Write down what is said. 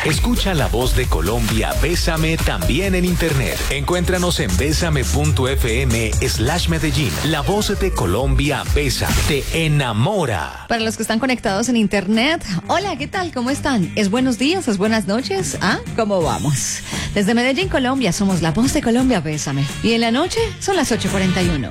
Escucha La Voz de Colombia, Bésame también en internet. Encuéntranos en besame.fm/Medellín. La Voz de Colombia, Bésame, te enamora. Para los que están conectados en internet, hola, ¿qué tal? ¿Cómo están? ¿Es buenos días? ¿Es buenas noches? ¿Ah? ¿Cómo vamos? Desde Medellín, Colombia, somos La Voz de Colombia, Bésame. Y en la noche son las 8:41.